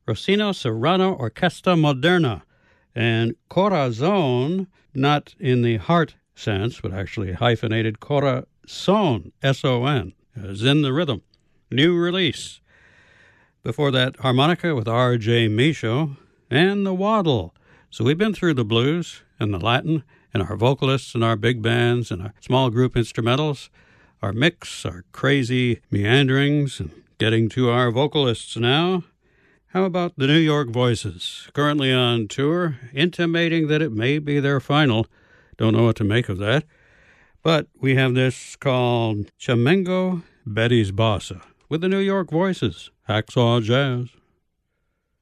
Rossino Serrano Orquesta Moderna, and Corazon, not in the heart sense, but actually hyphenated Corazon, S-O-N, as in the rhythm. New release. Before that, harmonica with R.J. Michaud and the Waddle. So we've been through the blues and the Latin and our vocalists and our big bands and our small group instrumentals, our mix, our crazy meanderings, and getting to our vocalists now. How about the New York Voices, currently on tour, intimating that it may be their final. Don't know what to make of that. But we have this called Chamengo Betty's Bossa with the New York Voices, Hacksaw Jazz.